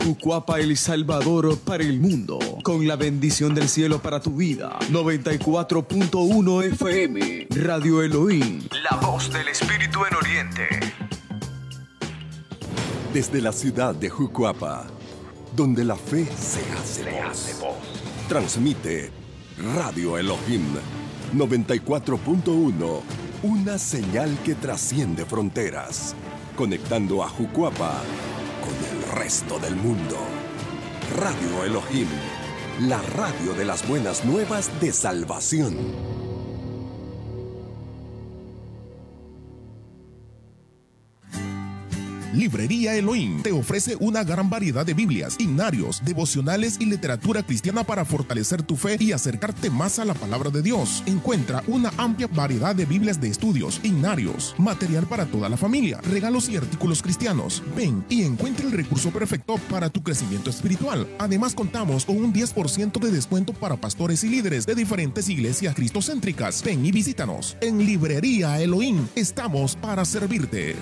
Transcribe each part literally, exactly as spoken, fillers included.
Jucuapa, El Salvador para el mundo, con la bendición del cielo para tu vida. noventa y cuatro punto uno F M, Radio Elohim, la voz del Espíritu en Oriente. Desde la ciudad de Jucuapa, donde la fe se hace, se hace voz. Transmite Radio Elohim noventa y cuatro punto uno, una señal que trasciende fronteras, conectando a Jucuapa con el resto del mundo. Radio Elohim, la radio de las buenas nuevas de salvación. Librería Elohim te ofrece una gran variedad de Biblias, himnarios, devocionales y literatura cristiana para fortalecer tu fe y acercarte más a la palabra de Dios. Encuentra una amplia variedad de Biblias de estudios, himnarios, material para toda la familia, regalos y artículos cristianos. Ven y encuentra el recurso perfecto para tu crecimiento espiritual. Además, contamos con un diez por ciento de descuento para pastores y líderes de diferentes iglesias cristocéntricas. Ven y visítanos. En Librería Elohim estamos para servirte.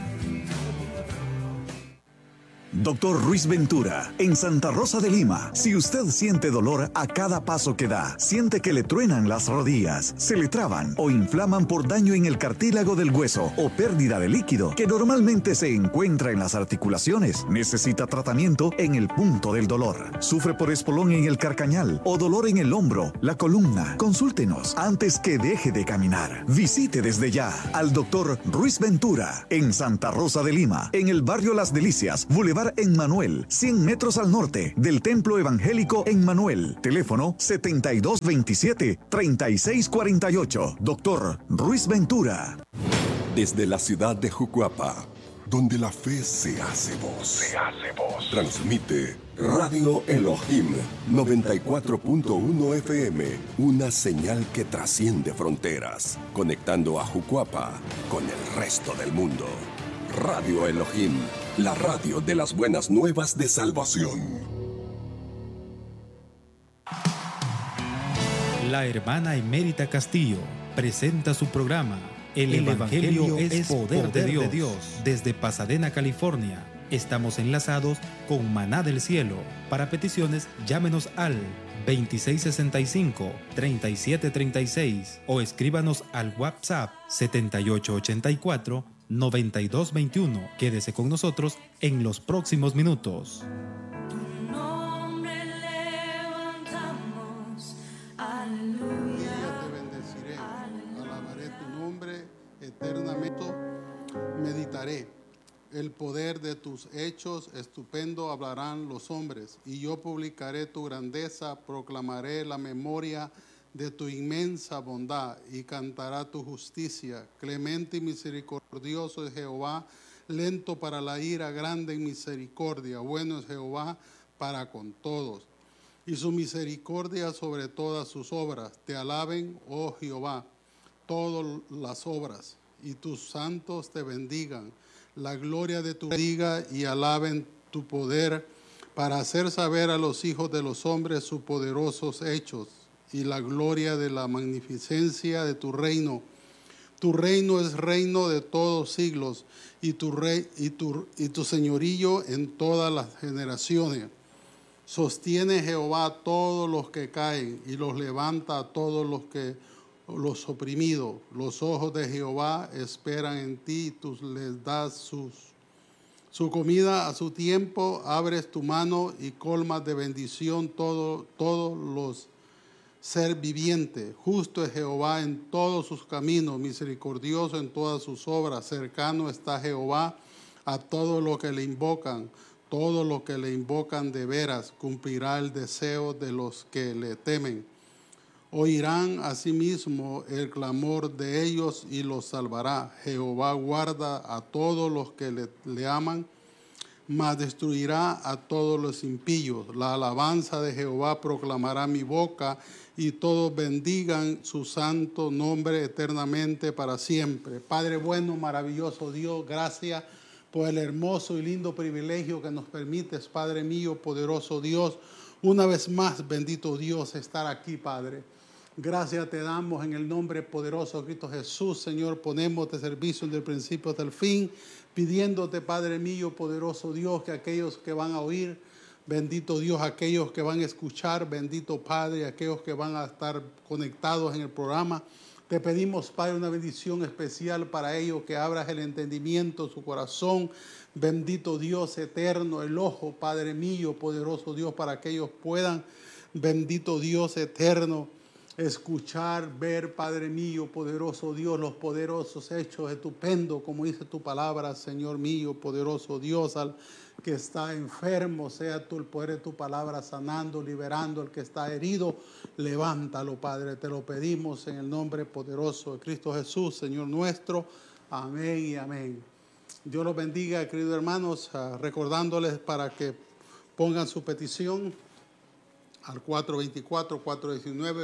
Doctor Ruiz Ventura, en Santa Rosa de Lima. Si usted siente dolor a cada paso que da, siente que le truenan las rodillas, se le traban o inflaman por daño en el cartílago del hueso o pérdida de líquido que normalmente se encuentra en las articulaciones, necesita tratamiento en el punto del dolor. Sufre por espolón en el carcañal o dolor en el hombro, la columna. Consúltenos antes que deje de caminar. Visite desde ya al Doctor Ruiz Ventura en Santa Rosa de Lima, en el barrio Las Delicias, Boulevard en Manuel, cien metros al norte del Templo Evangélico en Manuel. Teléfono setenta y dos veintisiete, treinta y seis cuarenta y ocho. Doctor Ruiz Ventura. Desde la ciudad de Jucuapa, donde la fe se hace voz. Se hace voz. Transmite Radio Elohim noventa y cuatro punto uno F M, una señal que trasciende fronteras, conectando a Jucuapa con el resto del mundo. Radio Elohim, la radio de las buenas nuevas de salvación. La hermana Emérita Castillo presenta su programa El, El Evangelio, Evangelio es Poder, poder de, Dios. de Dios. Desde Pasadena, California. Estamos enlazados con Maná del Cielo. Para peticiones, llámenos al veintiséis sesenta y cinco, treinta y siete treinta y seis o escríbanos al WhatsApp setenta y ocho ochenta y cuatro, noventa y dos veintiuno. Quédese con nosotros en los próximos minutos. Tu nombre levantamos, aleluya. Te bendeciré, alabaré tu nombre eternamente, meditaré. El poder de tus hechos estupendo hablarán los hombres, y yo publicaré tu grandeza, proclamaré la memoria de tu inmensa bondad y cantará tu justicia. Clemente y misericordioso es Jehová, lento para la ira, grande en misericordia. Bueno es Jehová para con todos, y su misericordia sobre todas sus obras. Te alaben, oh Jehová, todas las obras, y tus santos te bendigan. La gloria de tu bendiga y alaben tu poder, para hacer saber a los hijos de los hombres sus poderosos hechos y la gloria de la magnificencia de tu reino. Tu reino es reino de todos siglos, y tu rey y tu, y tu señorío en todas las generaciones. Sostiene Jehová a todos los que caen, y los levanta a todos los que los oprimidos. Los ojos de Jehová esperan en ti, y tú les das sus, su comida a su tiempo. Abres tu mano y colmas de bendición todos todo los ser viviente. Justo es Jehová en todos sus caminos, misericordioso en todas sus obras. Cercano está Jehová a todos los que le invocan. Todos los que le invocan de veras, cumplirá el deseo de los que le temen. Oirán asimismo el clamor de ellos y los salvará. Jehová guarda a todos los que le, le aman, mas destruirá a todos los impíos. La alabanza de Jehová proclamará mi boca, y todos bendigan su santo nombre eternamente para siempre. Padre bueno, maravilloso Dios, gracias por el hermoso y lindo privilegio que nos permites, Padre mío, poderoso Dios, una vez más, bendito Dios, estar aquí, Padre. Gracias te damos en el nombre poderoso de Cristo Jesús, Señor. Ponemos de servicio desde el principio hasta el fin, pidiéndote, Padre mío, poderoso Dios, que aquellos que van a oír Bendito Dios, aquellos que van a escuchar, bendito Padre, aquellos que van a estar conectados en el programa. Te pedimos, Padre, una bendición especial para ellos, que abras el entendimiento, su corazón. Bendito Dios eterno, el ojo, Padre mío, poderoso Dios, para que ellos puedan, bendito Dios eterno, escuchar, ver, Padre mío, poderoso Dios, los poderosos hechos estupendos, como dice tu palabra, Señor mío, poderoso Dios, al que está enfermo, sea tú el poder de tu palabra sanando, liberando, al que está herido, levántalo, Padre, te lo pedimos en el nombre poderoso de Cristo Jesús, Señor nuestro, amén y amén. Dios los bendiga, queridos hermanos, uh, recordándoles para que pongan su petición al cuatro dos cuatro, cuatro uno nueve,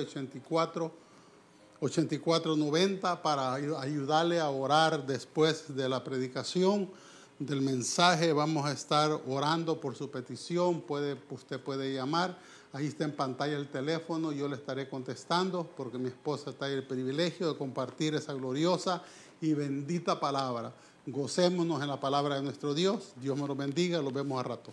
ocho cuatro nueve cero para ayudarle a orar después de la predicación del mensaje. Vamos a estar orando por su petición. Puede, usted puede llamar. Ahí está en pantalla el teléfono. Yo le estaré contestando porque mi esposa está en el privilegio de compartir esa gloriosa y bendita palabra. Gocémonos en la palabra de nuestro Dios. Dios me lo bendiga. Los vemos a rato.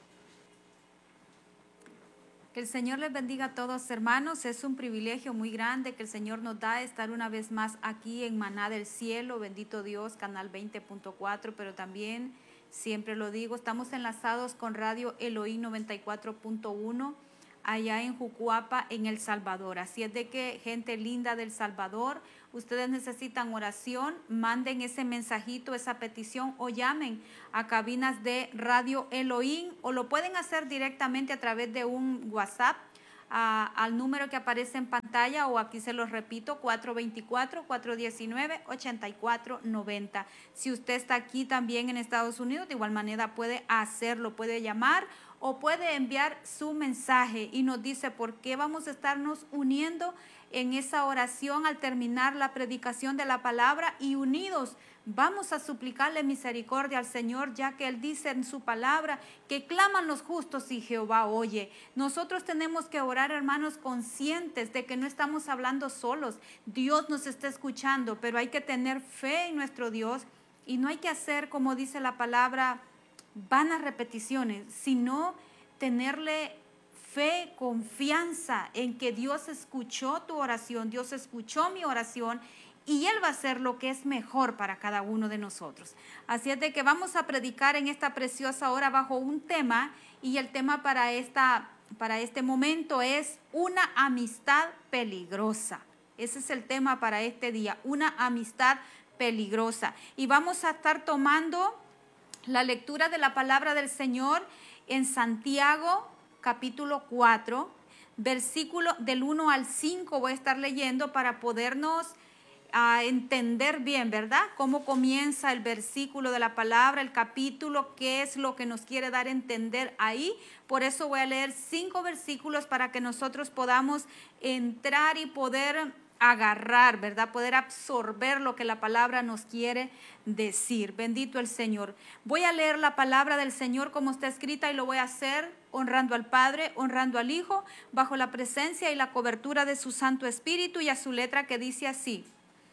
Que el Señor les bendiga a todos, hermanos. Es un privilegio muy grande que el Señor nos da estar una vez más aquí en Maná del Cielo. Bendito Dios, canal veinte punto cuatro, pero también, siempre lo digo, estamos enlazados con Radio Elohim noventa y cuatro punto uno allá en Jucuapa, en El Salvador. Así es de que, gente linda del Salvador, ustedes necesitan oración, manden ese mensajito, esa petición o llamen a cabinas de Radio Elohim o lo pueden hacer directamente a través de un WhatsApp a, al número que aparece en pantalla o aquí se los repito, cuatro dos cuatro, cuatro uno nueve, ocho cuatro nueve cero. Si usted está aquí también en Estados Unidos, de igual manera puede hacerlo, puede llamar o puede enviar su mensaje y nos dice por qué vamos a estarnos uniendo en esa oración al terminar la predicación de la palabra y unidos vamos a suplicarle misericordia al Señor, ya que Él dice en su palabra que claman los justos y Jehová oye. Nosotros tenemos que orar, hermanos, conscientes de que no estamos hablando solos. Dios nos está escuchando, pero hay que tener fe en nuestro Dios y no hay que hacer, como dice la palabra, vanas repeticiones, sino tenerle fe, confianza en que Dios escuchó tu oración, Dios escuchó mi oración y Él va a hacer lo que es mejor para cada uno de nosotros. Así es de que vamos a predicar en esta preciosa hora bajo un tema y el tema para, esta, para este momento es una amistad peligrosa. Ese es el tema para este día, una amistad peligrosa. Y vamos a estar tomando la lectura de la palabra del Señor en Santiago capítulo cuatro, versículo del uno al cinco voy a estar leyendo para podernos uh, entender bien, ¿verdad? Cómo comienza el versículo de la palabra, el capítulo, qué es lo que nos quiere dar a entender ahí. Por eso voy a leer cinco versículos para que nosotros podamos entrar y poder agarrar, ¿verdad? Poder absorber lo que la palabra nos quiere decir. Bendito el Señor. Voy a leer la palabra del Señor como está escrita y lo voy a hacer honrando al Padre, honrando al Hijo, bajo la presencia y la cobertura de su Santo Espíritu y a su letra que dice así: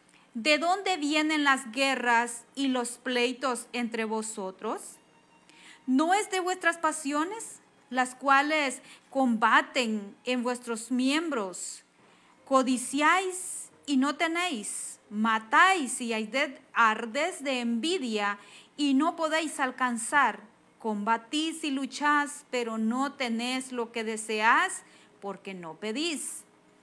¿De dónde vienen las guerras y los pleitos entre vosotros? ¿No es de vuestras pasiones, las cuales combaten en vuestros miembros? Codiciáis y no tenéis, matáis y ardéis de envidia y no podéis alcanzar, combatís y lucháis, pero no tenéis lo que deseáis, porque no pedís.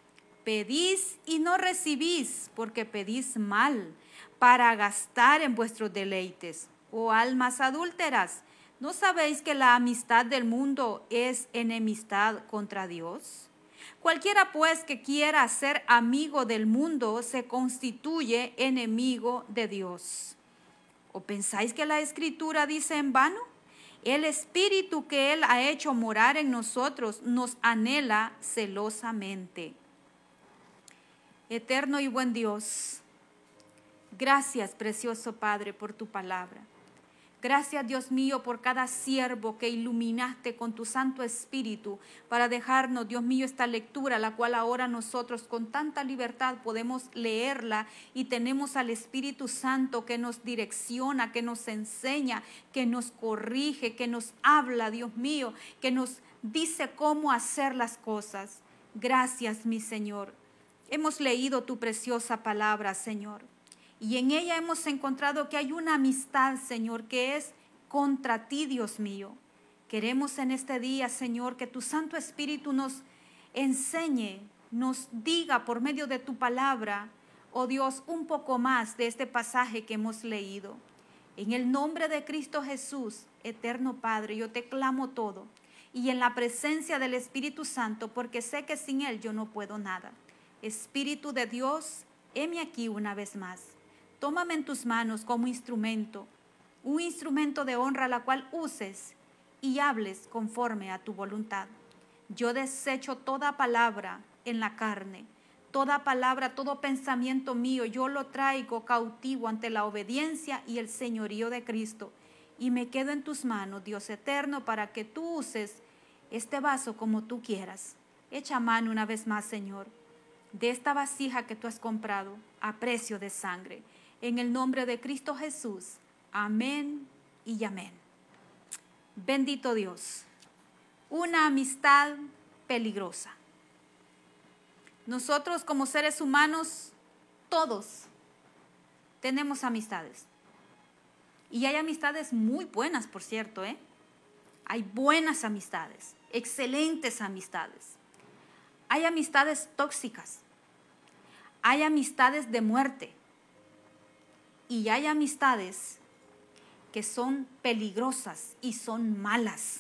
Pedís y no recibís, porque pedís mal, para gastar en vuestros deleites. Oh almas adúlteras, ¿no sabéis que la amistad del mundo es enemistad contra Dios? Cualquiera pues que quiera ser amigo del mundo se constituye enemigo de Dios. ¿O pensáis que la Escritura dice en vano? El Espíritu que Él ha hecho morar en nosotros nos anhela celosamente. Eterno y buen Dios, gracias, precioso Padre, por tu palabra. Gracias, Dios mío, por cada siervo que iluminaste con tu Santo Espíritu para dejarnos, Dios mío, esta lectura, la cual ahora nosotros con tanta libertad podemos leerla y tenemos al Espíritu Santo que nos direcciona, que nos enseña, que nos corrige, que nos habla, Dios mío, que nos dice cómo hacer las cosas. Gracias, mi Señor. Hemos leído tu preciosa palabra, Señor. Y en ella hemos encontrado que hay una amistad, Señor, que es contra ti, Dios mío. Queremos en este día, Señor, que tu Santo Espíritu nos enseñe, nos diga por medio de tu palabra, oh Dios, un poco más de este pasaje que hemos leído. En el nombre de Cristo Jesús, eterno Padre, yo te clamo todo. Y en la presencia del Espíritu Santo, porque sé que sin Él yo no puedo nada. Espíritu de Dios, heme aquí una vez más. Tómame en tus manos como instrumento, un instrumento de honra la cual uses y hables conforme a tu voluntad. Yo desecho toda palabra en la carne, toda palabra, todo pensamiento mío, yo lo traigo cautivo ante la obediencia y el señorío de Cristo. Y me quedo en tus manos, Dios eterno, para que tú uses este vaso como tú quieras. Echa mano una vez más, Señor, de esta vasija que tú has comprado a precio de sangre. En el nombre de Cristo Jesús. Amén y amén. Bendito Dios. Una amistad peligrosa. Nosotros como seres humanos, todos tenemos amistades. Y hay amistades muy buenas, por cierto, ¿eh? Hay buenas amistades, excelentes amistades. Hay amistades tóxicas. Hay amistades de muerte. Y hay amistades que son peligrosas y son malas.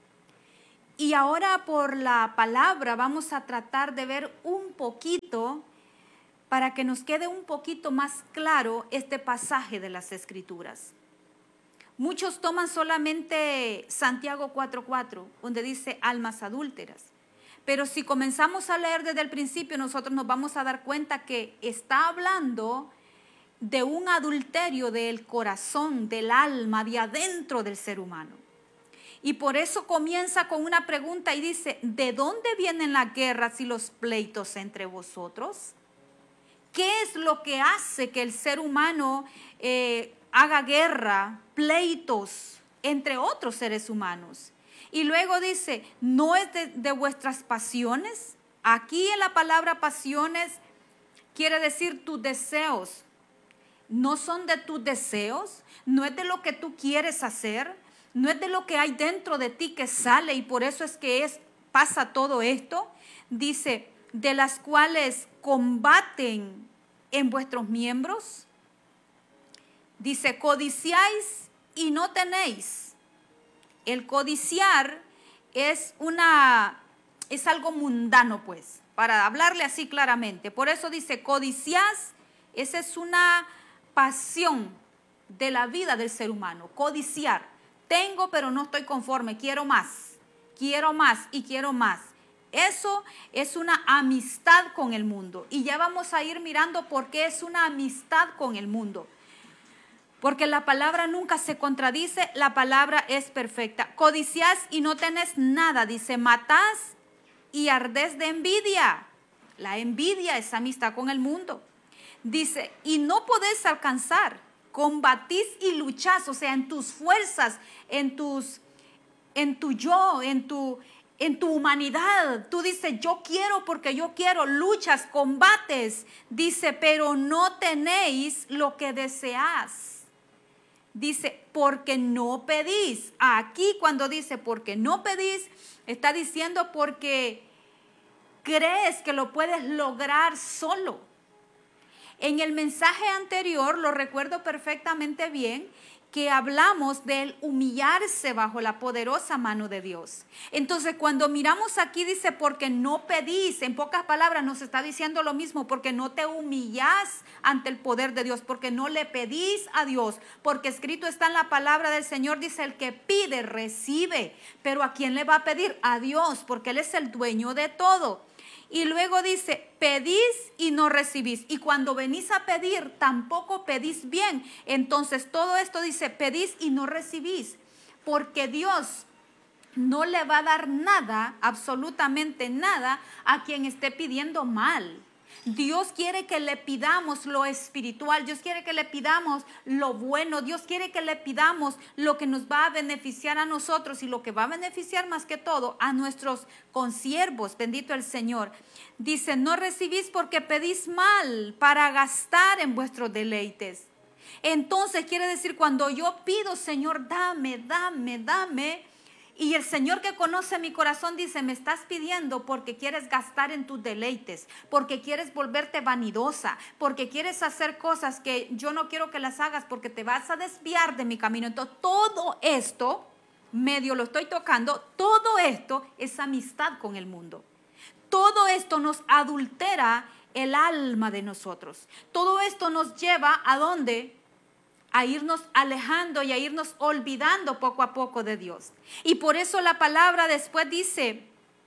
Y ahora por la palabra vamos a tratar de ver un poquito, para que nos quede un poquito más claro este pasaje de las Escrituras. Muchos toman solamente Santiago cuatro cuatro, donde dice almas adúlteras. Pero si comenzamos a leer desde el principio, nosotros nos vamos a dar cuenta que está hablando de un adulterio del corazón, del alma, de adentro del ser humano. Y por eso comienza con una pregunta y dice, ¿de dónde vienen las guerras y los pleitos entre vosotros? ¿Qué es lo que hace que el ser humano eh, haga guerra, pleitos entre otros seres humanos? Y luego dice, ¿no es de, de vuestras pasiones? Aquí en la palabra pasiones quiere decir tus deseos. No son de tus deseos, no es de lo que tú quieres hacer, no es de lo que hay dentro de ti que sale y por eso es que es, pasa todo esto. Dice, de las cuales combaten en vuestros miembros. Dice, codiciáis y no tenéis. El codiciar es una, es algo mundano, pues, para hablarle así claramente. Por eso dice, codiciás, esa es una pasión de la vida del ser humano, codiciar. Tengo, pero no estoy conforme, quiero más, quiero más y quiero más. Eso es una amistad con el mundo. Y ya vamos a ir mirando por qué es una amistad con el mundo. Porque la palabra nunca se contradice, la palabra es perfecta. Codiciás y no tenés nada, dice, matás y ardés de envidia. La envidia es amistad con el mundo. Dice, y no podés alcanzar, combatís y luchás, o sea, en tus fuerzas, en tus, en tu yo, en tu, en tu humanidad. Tú dices, yo quiero porque yo quiero, luchas, combates. Dice, pero no tenéis lo que deseás. Dice, porque no pedís. Aquí cuando dice porque no pedís, está diciendo porque crees que lo puedes lograr solo. En el mensaje anterior, lo recuerdo perfectamente bien, que hablamos del humillarse bajo la poderosa mano de Dios. Entonces, cuando miramos aquí, dice, porque no pedís, en pocas palabras nos está diciendo lo mismo, porque no te humillás ante el poder de Dios, porque no le pedís a Dios, porque escrito está en la palabra del Señor, dice, el que pide, recibe. Pero ¿a quién le va a pedir? A Dios, porque Él es el dueño de todo. Y luego dice, pedís y no recibís. Y cuando venís a pedir, tampoco pedís bien. Entonces todo esto dice, pedís y no recibís. Porque Dios no le va a dar nada, absolutamente nada, a quien esté pidiendo mal. Dios quiere que le pidamos lo espiritual, Dios quiere que le pidamos lo bueno, Dios quiere que le pidamos lo que nos va a beneficiar a nosotros y lo que va a beneficiar más que todo a nuestros consiervos, bendito el Señor. Dice, no recibís porque pedís mal para gastar en vuestros deleites. Entonces quiere decir, cuando yo pido, Señor, dame, dame, dame, y el Señor que conoce mi corazón dice, me estás pidiendo porque quieres gastar en tus deleites, porque quieres volverte vanidosa, porque quieres hacer cosas que yo no quiero que las hagas porque te vas a desviar de mi camino. Entonces todo esto, medio lo estoy tocando, todo esto es amistad con el mundo. Todo esto nos adultera el alma de nosotros. Todo esto nos lleva a ¿dónde? A irnos alejando y a irnos olvidando poco a poco de Dios. Y por eso la palabra después dice,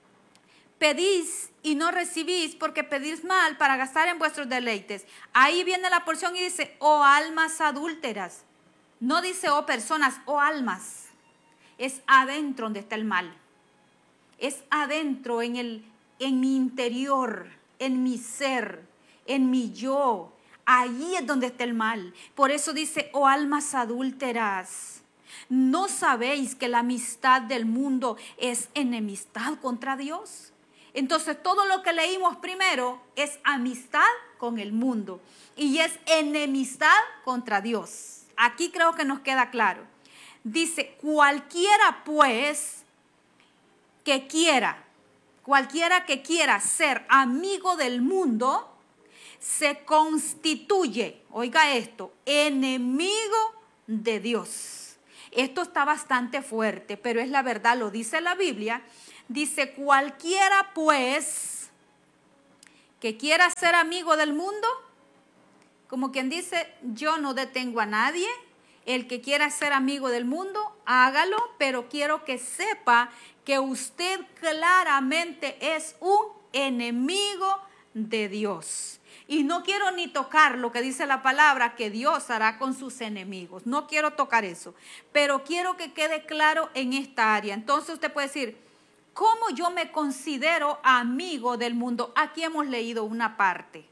pedís y no recibís porque pedís mal para gastar en vuestros deleites. Ahí viene la porción y dice, oh almas adúlteras. No dice, oh personas, oh almas. Es adentro donde está el mal. Es adentro en, el, en mi interior, en mi ser, en mi yo. Ahí es donde está el mal. Por eso dice, oh almas adúlteras, ¿no sabéis que la amistad del mundo es enemistad contra Dios? Entonces todo lo que leímos primero es amistad con el mundo y es enemistad contra Dios. Aquí creo que nos queda claro. Dice, cualquiera pues que quiera, cualquiera que quiera ser amigo del mundo, se constituye, oiga esto, enemigo de Dios. Esto está bastante fuerte, pero es la verdad, lo dice la Biblia. Dice, cualquiera pues que quiera ser amigo del mundo, como quien dice, yo no detengo a nadie. El que quiera ser amigo del mundo, hágalo, pero quiero que sepa que usted claramente es un enemigo de Dios. Y no quiero ni tocar lo que dice la palabra, que Dios hará con sus enemigos. No quiero tocar eso, pero quiero que quede claro en esta área. Entonces usted puede decir, ¿cómo yo me considero amigo del mundo? Aquí hemos leído una parte.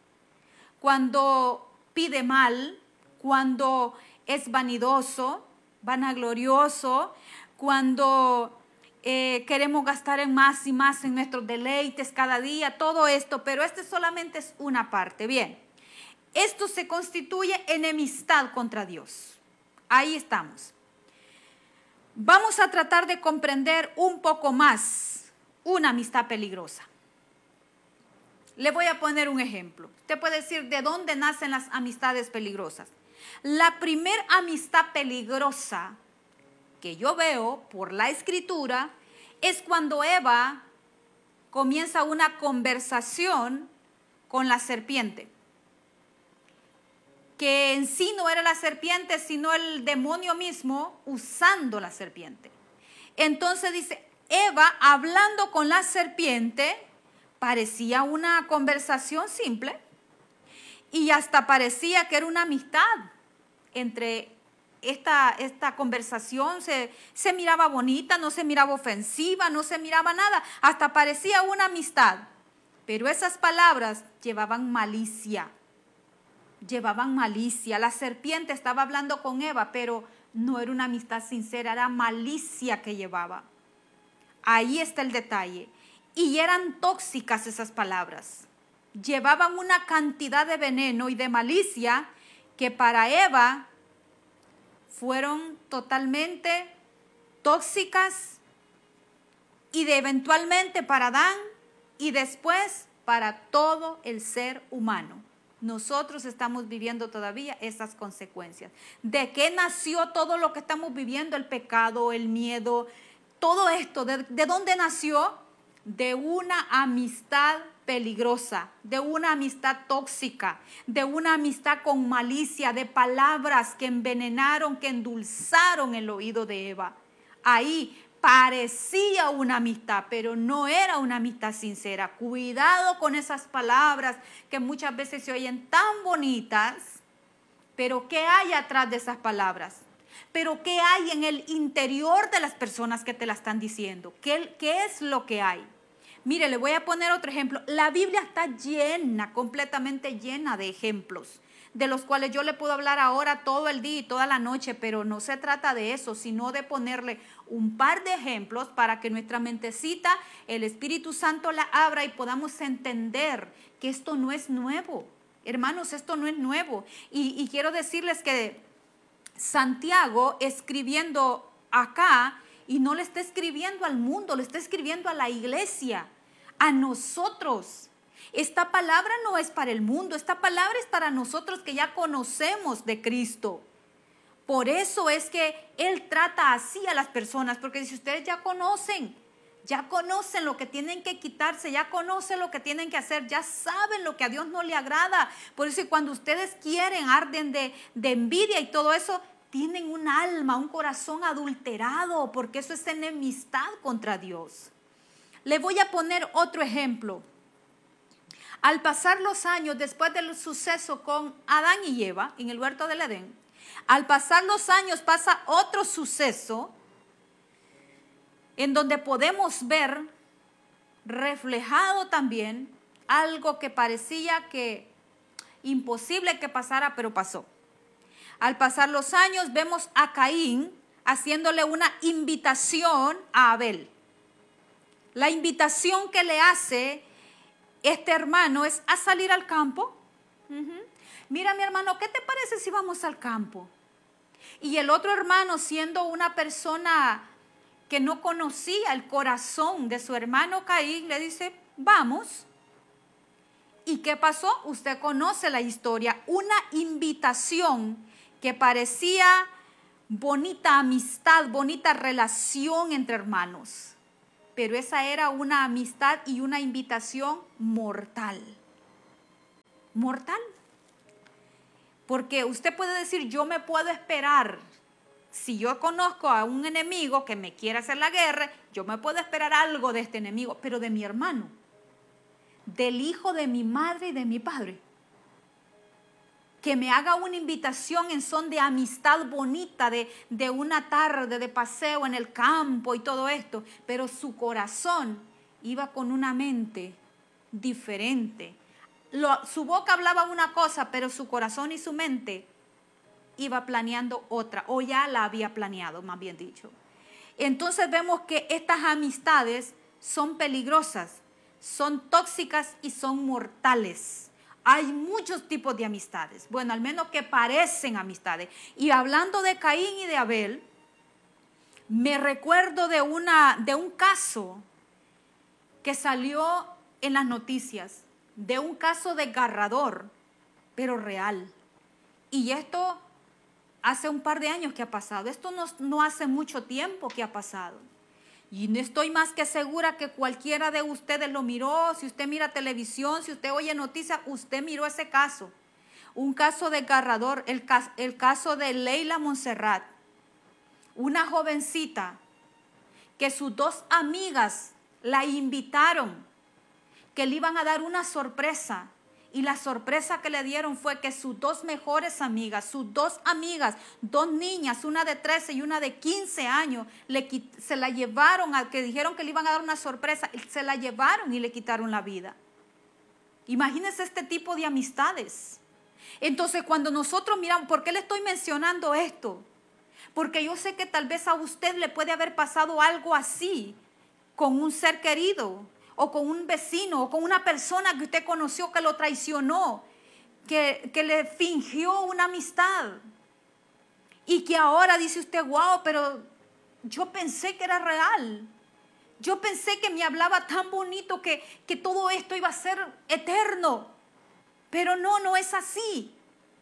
Cuando pide mal, cuando es vanidoso, vanaglorioso, cuando Eh, queremos gastar en más y más en nuestros deleites cada día, todo esto, pero este solamente es una parte. Bien, esto se constituye enemistad contra Dios. Ahí estamos. Vamos a tratar de comprender un poco más una amistad peligrosa. Le voy a poner un ejemplo. Usted puede decir, ¿de dónde nacen las amistades peligrosas? La primer amistad peligrosa que yo veo por la escritura es cuando Eva comienza una conversación con la serpiente, que en sí no era la serpiente, sino el demonio mismo usando la serpiente. Entonces dice, Eva hablando con la serpiente parecía una conversación simple y hasta parecía que era una amistad entre Esta, esta conversación se, se miraba bonita, no se miraba ofensiva, no se miraba nada, hasta parecía una amistad. Pero esas palabras llevaban malicia, llevaban malicia. La serpiente estaba hablando con Eva, pero no era una amistad sincera, era malicia que llevaba. Ahí está el detalle. Y eran tóxicas esas palabras. Llevaban una cantidad de veneno y de malicia que para Eva fueron totalmente tóxicas y de eventualmente para Adán y después para todo el ser humano. Nosotros estamos viviendo todavía esas consecuencias. ¿De qué nació todo lo que estamos viviendo? El pecado, el miedo, todo esto. ¿De, de dónde nació? De una amistad peligrosa, de una amistad tóxica, de una amistad con malicia, de palabras que envenenaron, que endulzaron el oído de Eva. Ahí parecía una amistad, pero no era una amistad sincera. Cuidado con esas palabras que muchas veces se oyen tan bonitas, pero ¿qué hay atrás de esas palabras? Pero ¿qué hay en el interior de las personas que te la están diciendo? ¿Qué, qué es lo que hay? Mire, le voy a poner otro ejemplo. La Biblia está llena, completamente llena de ejemplos, de los cuales yo le puedo hablar ahora todo el día y toda la noche, pero no se trata de eso, sino de ponerle un par de ejemplos para que nuestra mentecita, el Espíritu Santo la abra y podamos entender que esto no es nuevo. Hermanos, esto no es nuevo. Y, y quiero decirles que Santiago, escribiendo acá, y no le está escribiendo al mundo, le está escribiendo a la iglesia, a nosotros. Esta palabra no es para el mundo, esta palabra es para nosotros que ya conocemos de Cristo. Por eso es que Él trata así a las personas, porque si ustedes ya conocen, ya conocen lo que tienen que quitarse, ya conocen lo que tienen que hacer, ya saben lo que a Dios no le agrada. Por eso cuando ustedes quieren, arden de, de envidia y todo eso, tienen un alma, un corazón adulterado, porque eso es enemistad contra Dios. Le voy a poner otro ejemplo. Al pasar los años, después del suceso con Adán y Eva en el huerto del Edén, al pasar los años pasa otro suceso en donde podemos ver reflejado también algo que parecía que imposible que pasara, pero pasó. Al pasar los años vemos a Caín haciéndole una invitación a Abel. La invitación que le hace este hermano es a salir al campo. Uh-huh. Mira, mi hermano, ¿qué te parece si vamos al campo? Y el otro hermano, siendo una persona que no conocía el corazón de su hermano Caín, le dice, vamos. ¿Y qué pasó? Usted conoce la historia. Una invitación que parecía bonita amistad, bonita relación entre hermanos. Pero esa era una amistad y una invitación mortal. Mortal. Porque usted puede decir, yo me puedo esperar. Si yo conozco a un enemigo que me quiere hacer la guerra, yo me puedo esperar algo de este enemigo, pero de mi hermano, del hijo de mi madre y de mi padre. Que me haga una invitación en son de amistad bonita, de, de una tarde de paseo en el campo y todo esto, pero su corazón iba con una mente diferente. Lo, su boca hablaba una cosa, pero su corazón y su mente iba planeando otra, o ya la había planeado, más bien dicho. Entonces vemos que estas amistades son peligrosas, son tóxicas y son mortales. Hay muchos tipos de amistades, bueno, al menos que parecen amistades. Y hablando de Caín y de Abel, me recuerdo de, una, de un caso que salió en las noticias, de un caso desgarrador, pero real. Y esto hace un par de años que ha pasado, esto no, no hace mucho tiempo que ha pasado. Y no estoy más que segura que cualquiera de ustedes lo miró. Si usted mira televisión, si usted oye noticias, usted miró ese caso. Un caso desgarrador, el, caso, el caso de Leila Montserrat. Una jovencita que sus dos amigas la invitaron, que le iban a dar una sorpresa. Y la sorpresa que le dieron fue que sus dos mejores amigas, sus dos amigas, dos niñas, una de trece y una de quince años, le, se la llevaron, a, que dijeron que le iban a dar una sorpresa, se la llevaron y le quitaron la vida. Imagínense este tipo de amistades. Entonces, cuando nosotros miramos, ¿por qué le estoy mencionando esto? Porque yo sé que tal vez a usted le puede haber pasado algo así con un ser querido, o con un vecino, o con una persona que usted conoció que lo traicionó, que, que le fingió una amistad. Y que ahora dice usted, wow, pero yo pensé que era real. Yo pensé que me hablaba tan bonito que, que todo esto iba a ser eterno. Pero no, no es así.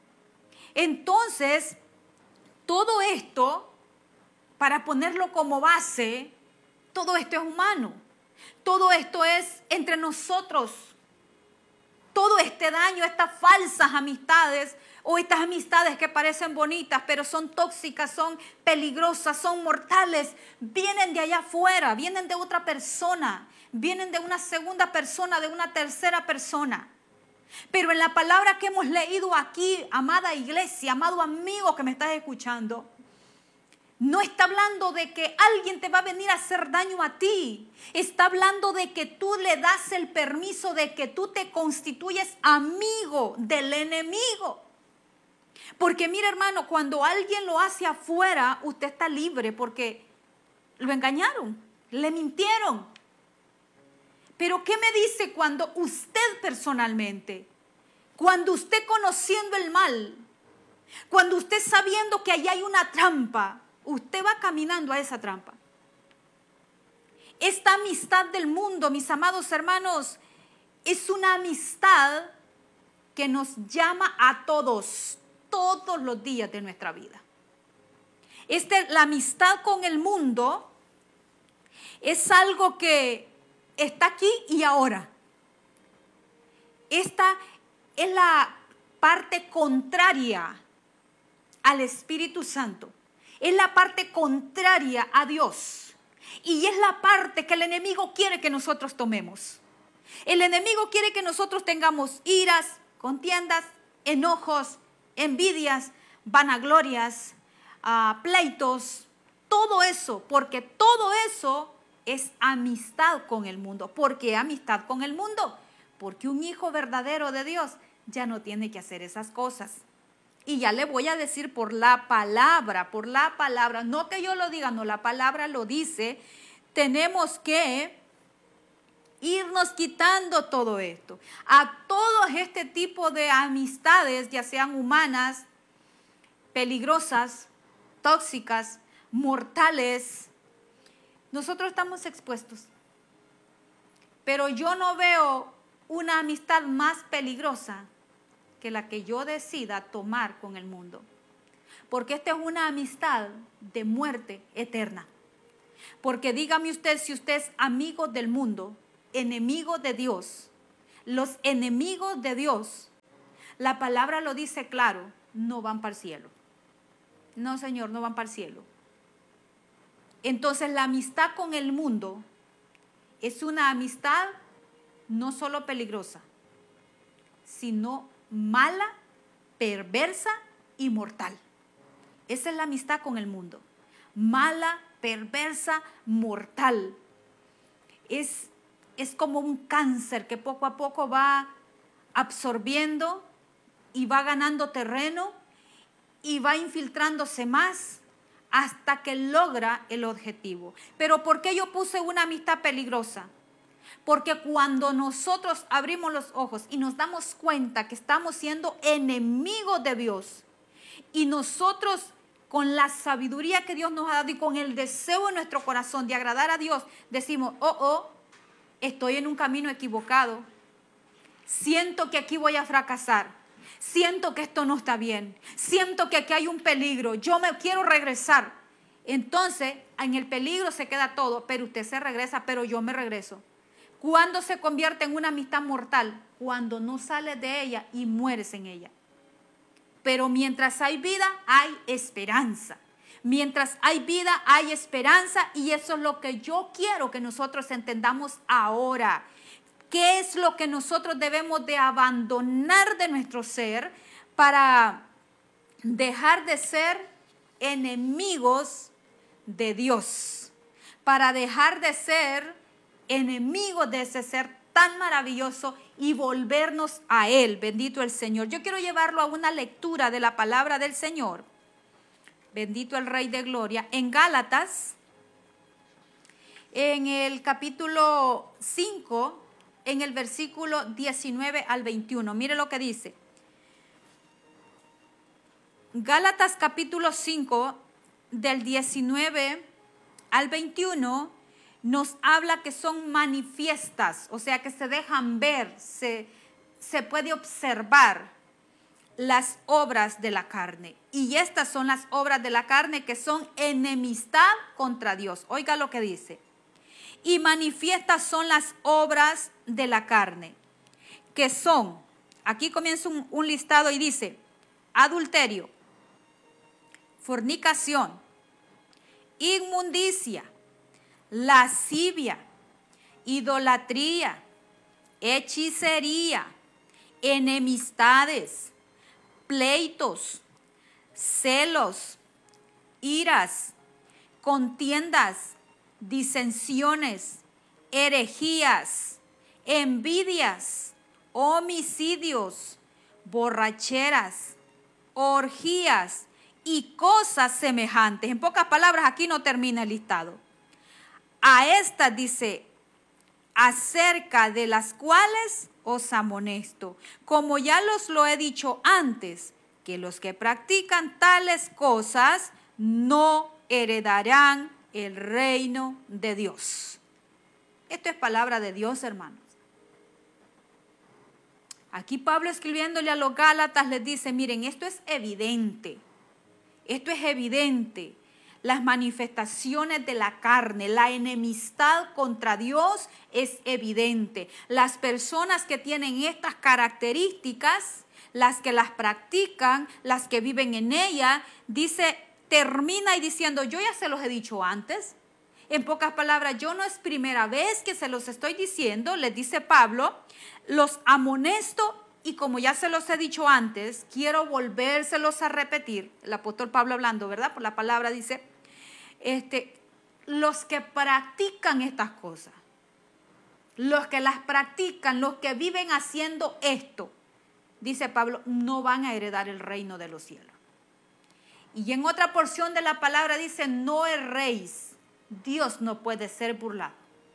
Entonces, todo esto, para ponerlo como base, todo esto es humano. Todo esto es entre nosotros. todo este daño, estas falsas amistades o estas amistades que parecen bonitas, pero son tóxicas, son peligrosas, son mortales, vienen de allá afuera, vienen de otra persona, vienen de una segunda persona, de una tercera persona. Pero en la palabra que hemos leído aquí, amada iglesia, amado amigo que me estás escuchando, no está hablando de que alguien te va a venir a hacer daño a ti. Está hablando de que tú le das el permiso de que tú te constituyes amigo del enemigo. Porque mira, hermano, cuando alguien lo hace afuera, usted está libre porque lo engañaron, le mintieron. Pero ¿qué me dice cuando usted personalmente, cuando usted conociendo el mal, cuando usted sabiendo que allí hay una trampa, usted va caminando a esa trampa? Esta amistad del mundo, mis amados hermanos, es una amistad que nos llama a todos, todos los días de nuestra vida. Este, la amistad con el mundo es algo que está aquí y ahora. Esta es la parte contraria al Espíritu Santo. Es la parte contraria a Dios. Y es la parte que el enemigo quiere que nosotros tomemos. El enemigo quiere que nosotros tengamos iras, contiendas, enojos, envidias, vanaglorias, uh, pleitos, todo eso, porque todo eso es amistad con el mundo. ¿Por qué amistad con el mundo? Porque un hijo verdadero de Dios ya no tiene que hacer esas cosas. Y ya le voy a decir por la palabra, por la palabra, no que yo lo diga, no, la palabra lo dice, tenemos que irnos quitando todo esto. A todo este tipo de amistades, ya sean humanas, peligrosas, tóxicas, mortales, nosotros estamos expuestos. Pero yo no veo una amistad más peligrosa que la que yo decida tomar con el mundo. Porque esta es una amistad de muerte eterna. Porque dígame usted, si usted es amigo del mundo, enemigo de Dios, los enemigos de Dios, la palabra lo dice claro, no van para el cielo. No, Señor, no van para el cielo. Entonces la amistad con el mundo es una amistad no solo peligrosa, sino mala, perversa y mortal. Esa es la amistad con el mundo. Mala, perversa, mortal. Es, es como un cáncer que poco a poco va absorbiendo y va ganando terreno y va infiltrándose más hasta que logra el objetivo. Pero ¿por qué yo puse una amistad peligrosa? Porque cuando nosotros abrimos los ojos y nos damos cuenta que estamos siendo enemigos de Dios, y nosotros con la sabiduría que Dios nos ha dado y con el deseo en nuestro corazón de agradar a Dios, decimos, oh, oh, estoy en un camino equivocado, siento que aquí voy a fracasar, siento que esto no está bien, siento que aquí hay un peligro, yo me quiero regresar. Entonces, en el peligro se queda todo, pero usted se regresa, pero yo me regreso. ¿Cuándo se convierte en una amistad mortal? Cuando no sales de ella y mueres en ella. Pero mientras hay vida, hay esperanza. Mientras hay vida, hay esperanza, y eso es lo que yo quiero que nosotros entendamos ahora. ¿Qué es lo que nosotros debemos de abandonar de nuestro ser para dejar de ser enemigos de Dios? Para dejar de ser enemigos de ese ser tan maravilloso y volvernos a Él. Bendito el Señor. Yo quiero llevarlo a una lectura de la palabra del Señor. Bendito el Rey de Gloria. En Gálatas, en el capítulo cinco, en el versículo diecinueve al veintiuno. Mire lo que dice. Gálatas capítulo cinco, del diecinueve al veintiuno, nos habla que son manifiestas, o sea que se dejan ver, se, se puede observar las obras de la carne. Y estas son las obras de la carne que son enemistad contra Dios. Oiga lo que dice. Y manifiestas son las obras de la carne, que son, aquí comienza un, un listado y dice, adulterio, fornicación, inmundicia, lascivia, idolatría, hechicería, enemistades, pleitos, celos, iras, contiendas, disensiones, herejías, envidias, homicidios, borracheras, orgías y cosas semejantes. En pocas palabras, aquí no termina el listado. A estas dice, acerca de las cuales os amonesto, como ya los lo he dicho antes, que los que practican tales cosas no heredarán el reino de Dios. Esto es palabra de Dios, hermanos. Aquí Pablo, escribiéndole a los Gálatas, les dice, miren, esto es evidente, esto es evidente. Las manifestaciones de la carne, la enemistad contra Dios es evidente. Las personas que tienen estas características, las que las practican, las que viven en ella, dice, termina y diciendo, yo ya se los he dicho antes. En pocas palabras, yo no es primera vez que se los estoy diciendo, les dice Pablo, los amonesto y como ya se los he dicho antes, quiero volvérselos a repetir. El apóstol Pablo hablando, ¿verdad? Por la palabra dice, este, los que practican estas cosas, los que las practican, los que viven haciendo esto, dice Pablo, no van a heredar el reino de los cielos. Y en otra porción de la palabra dice, no erréis, Dios no puede ser burlado.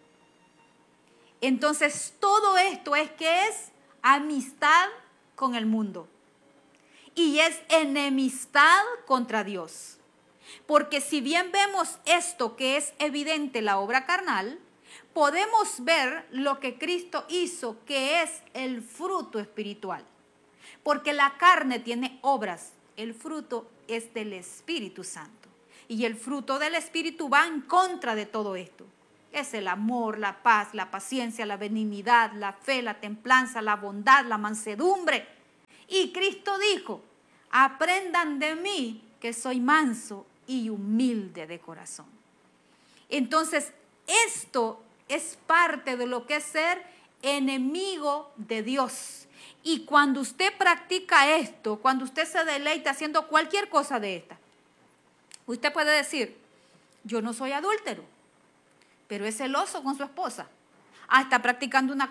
Entonces, todo esto es que es amistad con el mundo y es enemistad contra Dios. Porque si bien vemos esto que es evidente, la obra carnal, podemos ver lo que Cristo hizo, que es el fruto espiritual. Porque la carne tiene obras, el fruto es del Espíritu Santo. Y el fruto del Espíritu va en contra de todo esto. Es el amor, la paz, la paciencia, la benignidad, la fe, la templanza, la bondad, la mansedumbre. Y Cristo dijo, aprendan de mí que soy manso y humilde de corazón. Entonces, esto es parte de lo que es ser enemigo de Dios. Y cuando usted practica esto, cuando usted se deleita haciendo cualquier cosa de esta, usted puede decir, yo no soy adúltero, pero es celoso con su esposa. Ah, está practicando una